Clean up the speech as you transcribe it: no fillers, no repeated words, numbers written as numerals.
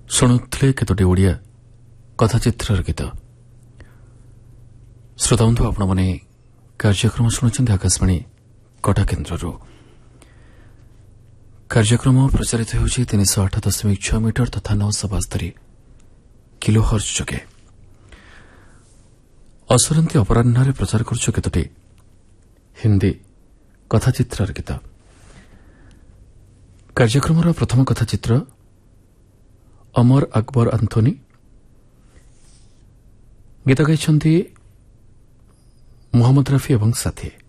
ଶୁଣୁଥିଲେ କେତୋଟି ଓଡ଼ିଆ କଥାଚିତ୍ରର ଗୀତ। ଶ୍ରୋତାବନ୍ଧୁ, ଆପଣମାନେ କାର୍ଯ୍ୟକ୍ରମ ଶୁଣୁଛନ୍ତି ଆକାଶବାଣୀ କଟକ କେନ୍ଦ୍ରରୁ। କାର୍ଯ୍ୟକ୍ରମ ପ୍ରଚାରିତ ହେଉଛି 308.6 ମିଟର ତଥା 972 କିଲୋ ହର୍ଜ ଯୋଗେ। ଅସରନ୍ତି ଅପରାହ୍ନରେ ପ୍ରଚାର କରୁଛୁ କେତୋଟି ହିନ୍ଦୀ କଥାଚିତ୍ରର ଗୀତ। କାର୍ଯ୍ୟକ୍ରମର ପ୍ରଥମ କଥାଚିତ୍ର ଅମର ଆକବର ଆନ୍ଥୋନି। ଗୀତ ଗାଇଛନ୍ତି ମୋହମ୍ମଦ ରଫି ଏବଂ ସାଥୀ।